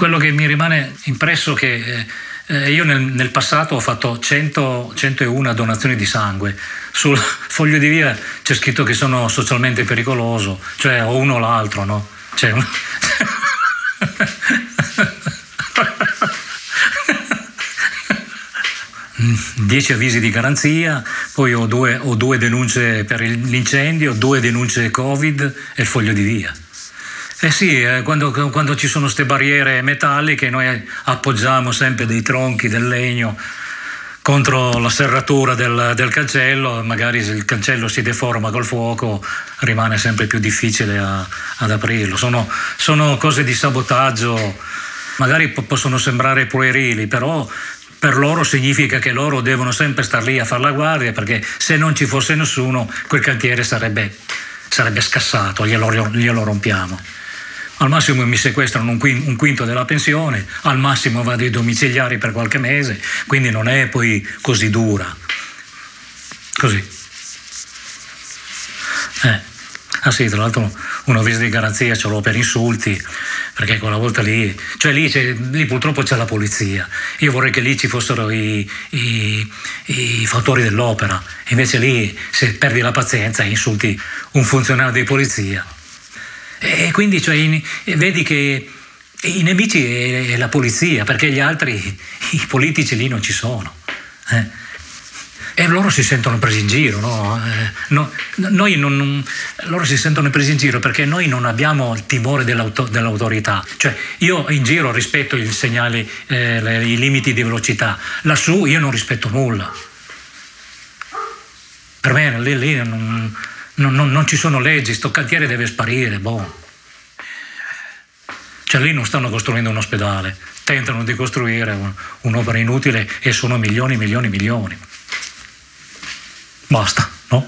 quello che mi rimane impresso è che io nel passato ho fatto 101 donazioni di sangue. Sul foglio di via c'è scritto che sono socialmente pericoloso, cioè o uno o l'altro, no? Cioè, 10 avvisi di garanzia, poi ho due denunce per l'incendio, 2 denunce Covid e il foglio di via. Eh sì, quando ci sono queste barriere metalliche noi appoggiamo sempre dei tronchi del legno contro la serratura del cancello, magari se il cancello si deforma col fuoco rimane sempre più difficile ad aprirlo. Sono cose di sabotaggio, magari possono sembrare puerili, però per loro significa che loro devono sempre star lì a fare la guardia, perché se non ci fosse nessuno quel cantiere sarebbe scassato, glielo rompiamo. Al massimo mi sequestrano un quinto della pensione, al massimo vado ai domiciliari per qualche mese, quindi non è poi così dura. Così. Ah sì, tra l'altro un avviso di garanzia ce l'ho per insulti, perché quella volta lì purtroppo c'è la polizia. Io vorrei che lì ci fossero i fattori dell'opera, invece lì se perdi la pazienza insulti un funzionario di polizia. E quindi vedi che i nemici è la polizia, perché gli altri, i politici lì non ci sono. E loro si sentono presi in giro, no? Loro si sentono presi in giro perché noi non abbiamo il timore dell'autorità. Cioè io in giro rispetto il segnale, i limiti di velocità, lassù io non rispetto nulla. Per me lì non ci sono leggi, sto cantiere deve sparire, boh. Cioè lì non stanno costruendo un ospedale, tentano di costruire un'opera inutile e sono milioni. Basta, no?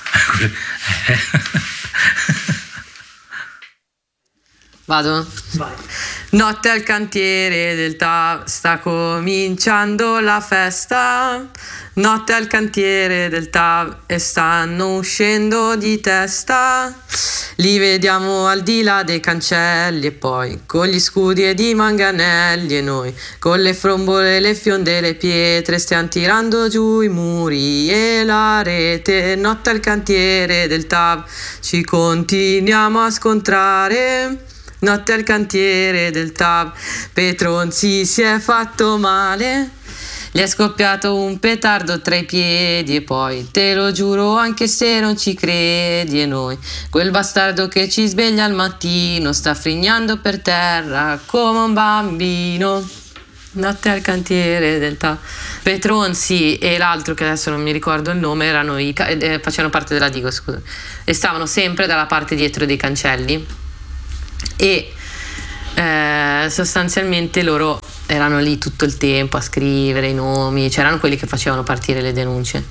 Vado? Vai. Notte al cantiere del TAV, sta cominciando la festa. Notte al cantiere del TAV e stanno uscendo di testa. Li vediamo al di là dei cancelli e poi con gli scudi e di manganelli, e noi con le frombole, le fionde e le pietre stiamo tirando giù i muri e la rete. Notte al cantiere del TAV ci continuiamo a scontrare. Notte al cantiere del TAV, Petronzi si è fatto male. Gli è scoppiato un petardo tra i piedi e poi, te lo giuro anche se non ci credi, e noi, quel bastardo che ci sveglia al mattino, sta frignando per terra come un bambino. Notte al cantiere del TAV. Petronzi e l'altro che adesso non mi ricordo il nome facevano parte della Digo, scusa, e stavano sempre dalla parte dietro dei cancelli e sostanzialmente loro erano lì tutto il tempo a scrivere i nomi, c'erano quelli che facevano partire le denunce,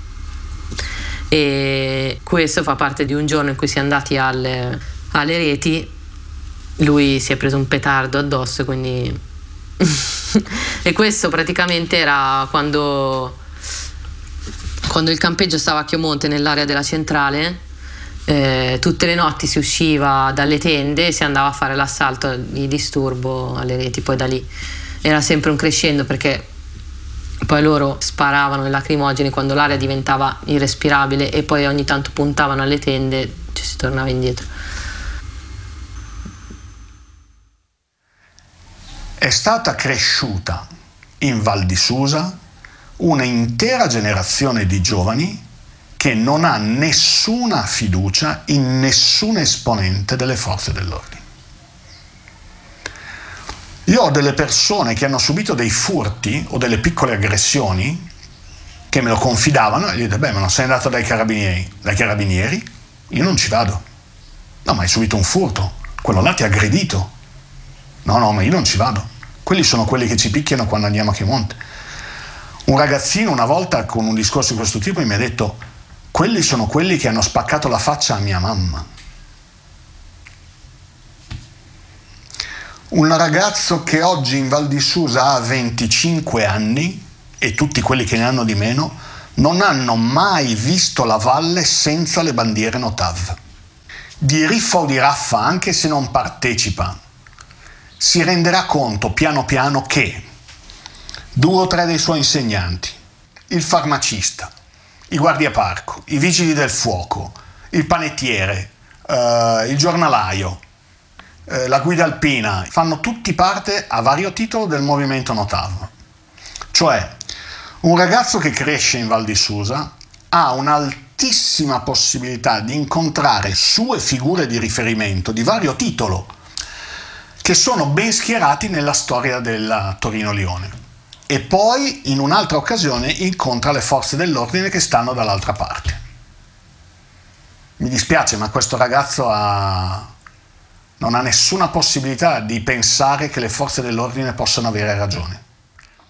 e questo fa parte di un giorno in cui si è andati alle reti, lui si è preso un petardo addosso, quindi e questo praticamente era quando il campeggio stava a Chiomonte, nell'area della centrale. Tutte le notti si usciva dalle tende e si andava a fare l'assalto di disturbo alle reti. Poi da lì era sempre un crescendo, perché poi loro sparavano i lacrimogeni quando l'area diventava irrespirabile e poi ogni tanto puntavano alle tende, ci si tornava indietro. È stata cresciuta in Val di Susa una intera generazione di giovani che non ha nessuna fiducia in nessun esponente delle forze dell'ordine. Io ho delle persone che hanno subito dei furti o delle piccole aggressioni che me lo confidavano e gli ho detto: beh, ma non sei andato dai carabinieri? Dai carabinieri? Io non ci vado. No, ma hai subito un furto, quello là ti ha aggredito. No, ma io non ci vado. Quelli sono quelli che ci picchiano quando andiamo a Chiomonte. Un ragazzino una volta con un discorso di questo tipo mi ha detto: quelli sono quelli che hanno spaccato la faccia a mia mamma. Un ragazzo che oggi in Val di Susa ha 25 anni, e tutti quelli che ne hanno di meno, non hanno mai visto la valle senza le bandiere Notav. Di riffa o di raffa, anche se non partecipa, si renderà conto piano piano che 2 o 3 dei suoi insegnanti, il farmacista, i guardiaparco, i vigili del fuoco, il panettiere, il giornalaio, la guida alpina, fanno tutti parte a vario titolo del movimento Notav. Cioè, un ragazzo che cresce in Val di Susa ha un'altissima possibilità di incontrare sue figure di riferimento di vario titolo che sono ben schierati nella storia della Torino-Lione, e poi in un'altra occasione incontra le forze dell'ordine che stanno dall'altra parte. Mi dispiace, ma questo ragazzo non ha nessuna possibilità di pensare che le forze dell'ordine possano avere ragione.